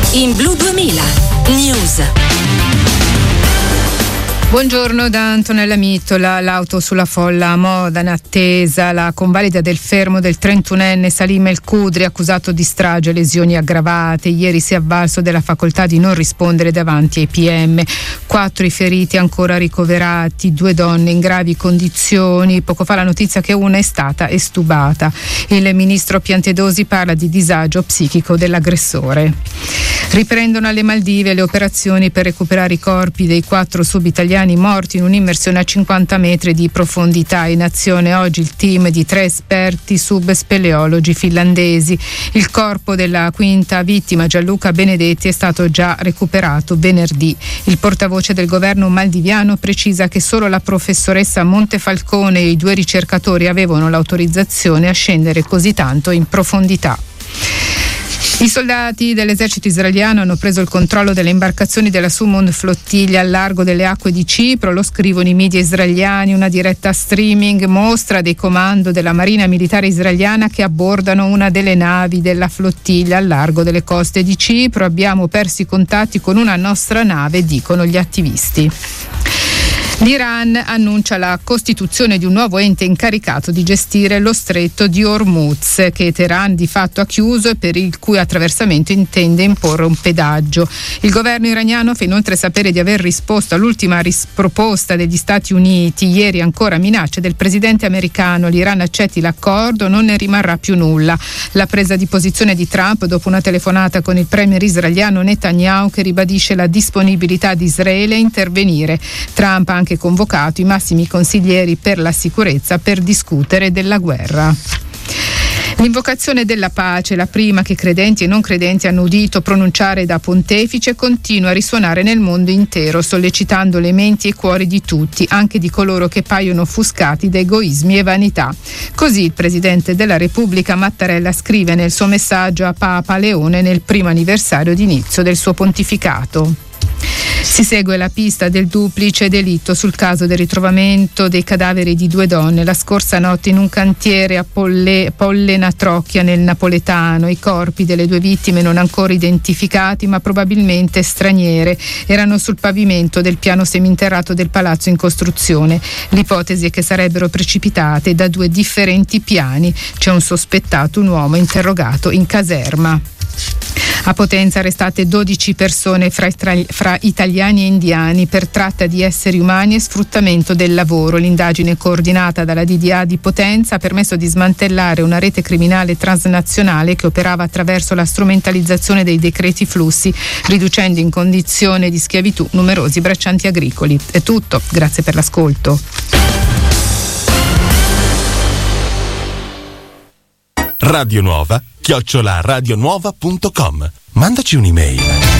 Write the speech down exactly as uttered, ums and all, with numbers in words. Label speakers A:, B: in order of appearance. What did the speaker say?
A: in Blu duemila News.
B: Buongiorno da Antonella Mittola. L'auto sulla folla a Modena, attesa la convalida del fermo del trentunenne Salim El Kudri, accusato di strage e lesioni aggravate. Ieri si è avvalso della facoltà di non rispondere davanti ai P M. Quattro i feriti ancora ricoverati, due donne in gravi condizioni. Poco fa la notizia che una è stata estubata. Il ministro Piantedosi parla di disagio psichico dell'aggressore. Riprendono alle Maldive le operazioni per recuperare i corpi dei quattro subitaliani morti in un'immersione a cinquanta metri di profondità. In azione oggi il team di tre esperti subspeleologi finlandesi. Il corpo della quinta vittima, Gianluca Benedetti, è stato già recuperato venerdì. Il portavoce del governo maldiviano precisa che solo la professoressa Montefalcone e i due ricercatori avevano l'autorizzazione a scendere così tanto in profondità. I soldati dell'esercito israeliano hanno preso il controllo delle imbarcazioni della Sumud flottiglia al largo delle acque di Cipro, lo scrivono i media israeliani. Una diretta streaming mostra dei comando della Marina Militare israeliana che abbordano una delle navi della flottiglia al largo delle coste di Cipro. Abbiamo perso i contatti con una nostra nave, dicono gli attivisti. L'Iran annuncia la costituzione di un nuovo ente incaricato di gestire lo stretto di Hormuz, che Teheran di fatto ha chiuso e per il cui attraversamento intende imporre un pedaggio. Il governo iraniano fa inoltre sapere di aver risposto all'ultima ris- proposta degli Stati Uniti. Ieri ancora minacce del presidente americano: l'Iran accetti l'accordo, non ne rimarrà più nulla. La presa di posizione di Trump dopo una telefonata con il premier israeliano Netanyahu, che ribadisce la disponibilità di Israele a intervenire. Trump ha anche convocato i massimi consiglieri per la sicurezza per discutere della guerra. L'invocazione della pace, la prima che credenti e non credenti hanno udito pronunciare da pontefice, continua a risuonare nel mondo intero, sollecitando le menti e i cuori di tutti, anche di coloro che paiono offuscati da egoismi e vanità. Così il Presidente della Repubblica Mattarella scrive nel suo messaggio a Papa Leone nel primo anniversario d'inizio del suo pontificato. Si segue la pista del duplice delitto sul caso del ritrovamento dei cadaveri di due donne la scorsa notte in un cantiere a Polle, Pollena Trocchia nel napoletano. I corpi delle due vittime, non ancora identificati ma probabilmente straniere, erano sul pavimento del piano seminterrato del palazzo in costruzione. L'ipotesi è che sarebbero precipitate da due differenti piani. C'è un sospettato, un uomo interrogato in caserma. A Potenza arrestate dodici persone fra, tra, fra italiani e indiani per tratta di esseri umani e sfruttamento del lavoro. L'indagine coordinata dalla D D A di Potenza ha permesso di smantellare una rete criminale transnazionale che operava attraverso la strumentalizzazione dei decreti flussi, riducendo in condizione di schiavitù numerosi braccianti agricoli. È tutto, grazie per l'ascolto.
C: Radio Nuova chiocciola radionuova punto com. Mandaci un'email.